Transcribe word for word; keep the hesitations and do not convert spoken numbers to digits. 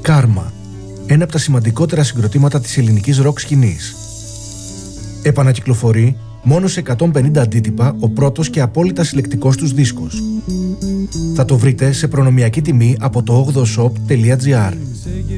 Κάρμα, ένα από τα σημαντικότερα συγκροτήματα της ελληνικής ροκ σκηνής. Επανακυκλοφορεί μόνο σε εκατόν πενήντα αντίτυπα ο πρώτος και απόλυτα συλλεκτικός τους δίσκος. Θα το βρείτε σε προνομιακή τιμή από το ογδοshop τελεία gr.